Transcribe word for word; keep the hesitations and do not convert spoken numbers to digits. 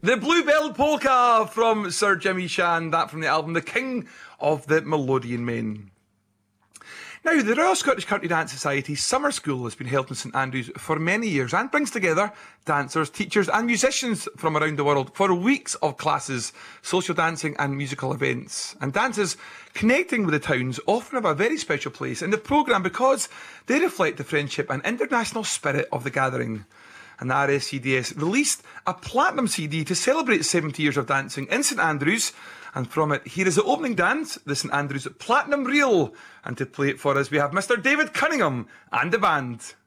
The Bluebell Polka from Sir Jimmy Shan, that from the album The King of the Melodian Men. Now, the Royal Scottish Country Dance Society's summer school has been held in St Andrews for many years and brings together dancers, teachers and musicians from around the world for weeks of classes, social dancing and musical events. And dances connecting with the towns often have a very special place in the programme because they reflect the friendship and international spirit of the gathering. And the R S C D S released a platinum C D to celebrate seventy years of dancing in St Andrews, and from it, here is the opening dance, the St Andrews Platinum Reel, and to play it for us we have Mister David Cunningham and the band.